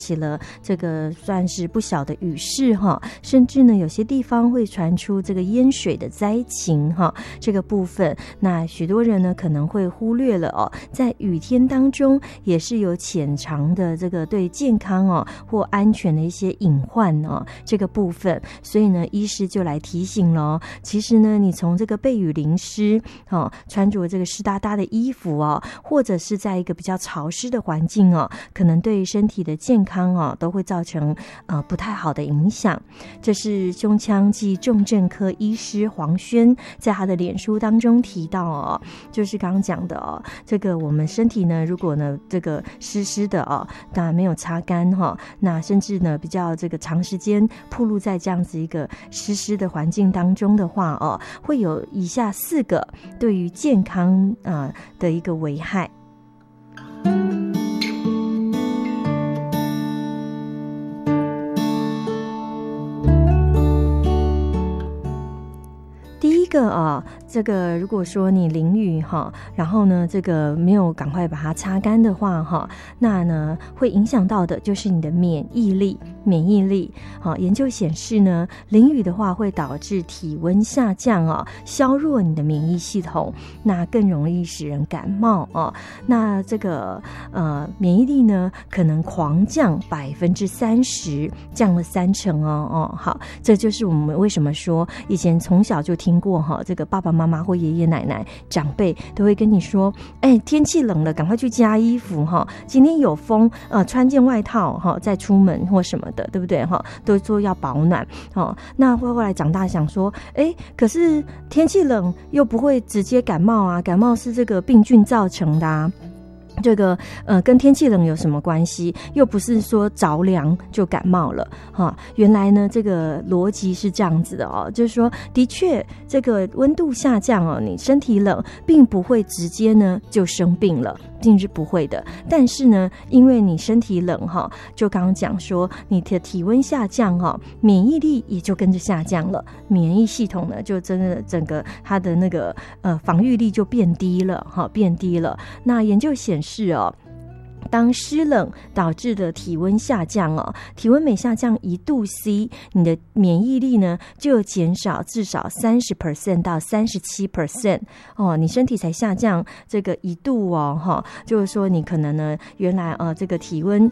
起了这个算是不小的雨势哈，甚至呢有些地方会传出这个淹水的灾情哈，这个部分那许多人呢可能会忽略了哦，在雨天当中也是有潜藏的这个对健康哦或安全的一些隐患哦，这个部分，所以呢医师就来提醒了哦，其实呢你从这个被雨淋湿哦，穿着这个湿哒哒的衣服哦，或者是在一个比较潮湿的环境哦，可能对身体的健康都会造成不太好的影响。这是胸腔暨重症科医师黄轩在他的脸书当中提到哦，就是刚刚讲的哦，这个我们身体呢，如果呢这个湿湿的哦，那没有擦干哈，那甚至呢比较这个长时间暴露在这样子一个湿湿的环境当中的话哦，会有以下4个对于健康的一个危害。第一个这个如果说你淋雨然后呢这个没有赶快把它擦干的话那呢会影响到的就是你的免疫力。研究显示呢，淋雨的话会导致体温下降削弱你的免疫系统，那更容易使人感冒那这个免疫力呢可能狂降30%，降了30%好，这就是我们为什么说以前从小就听过这个爸爸妈妈或爷爷奶奶长辈都会跟你说，天气冷了赶快去加衣服今天有风穿件外套再出门或什么的，对不对都说要保暖那后来长大想说可是天气冷又不会直接感冒啊，感冒是这个病菌造成的这个跟天气冷有什么关系？又不是说着凉就感冒了原来呢这个逻辑是这样子的就是说的确这个温度下降你身体冷并不会直接呢就生病了，并是不会的。但是呢因为你身体冷就刚刚讲说你的体温下降免疫力也就跟着下降了，免疫系统呢就真的整个它的那个防御力就变低了那研究显示当湿冷导致的体温下降体温每下降1度C， 你的免疫力呢就减少至少30% 到37%你身体才下降这个1度就是说你可能呢原来这个体温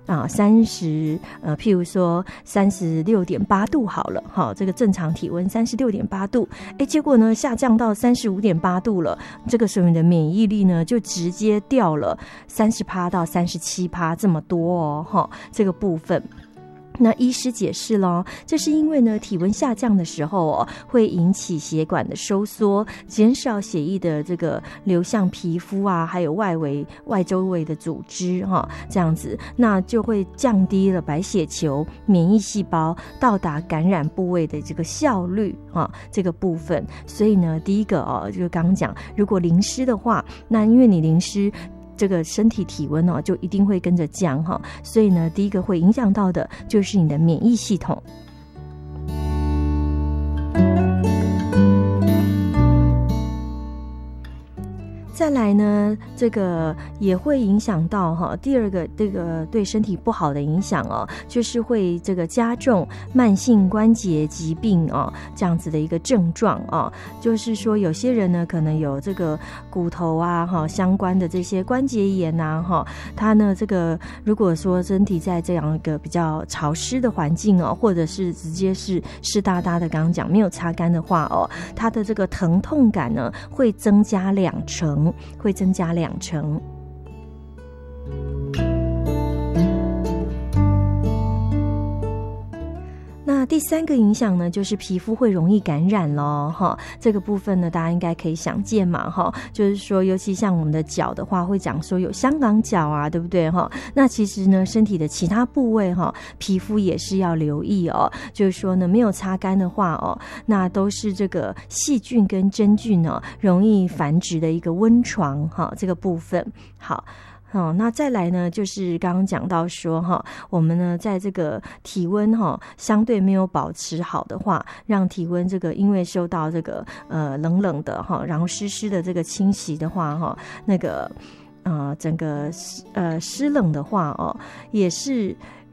30譬如说36.8度好了这个正常体温36.8度结果呢下降到35.8度了，这个时候你的免疫力呢就直接掉了30%到37%这么多这个部分。那医师解释了，这是因为呢体温下降的时候会引起血管的收缩，减少血液的这个流向皮肤还有外周围的组织这样子，那就会降低了白血球免疫细胞到达感染部位的这个效率这个部分。所以呢第一个就是刚刚讲，如果淋湿的话，那因为你淋湿这个身体体温就一定会跟着降所以呢第一个会影响到的就是你的免疫系统。再来呢这个也会影响到第二个这个对身体不好的影响就是会这个加重慢性关节疾病这样子的一个症状就是说有些人呢可能有这个骨头相关的这些关节炎他呢这个如果说身体在这样一个比较潮湿的环境或者是直接是湿哒哒的，刚刚讲没有擦干的话他的这个疼痛感呢会增加2成。那第3个影响呢就是皮肤会容易感染咯这个部分呢大家应该可以想见嘛就是说尤其像我们的脚的话会讲说有香港脚对不对那其实呢身体的其他部位皮肤也是要留意就是说呢没有擦干的话那都是这个细菌跟真菌容易繁殖的一个温床这个部分。好那再来呢就是刚刚讲到说我们呢在这个体温相对没有保持好的话，让体温这个因为受到这个冷冷的然后湿湿的这个侵袭的话那个整个湿冷的话也是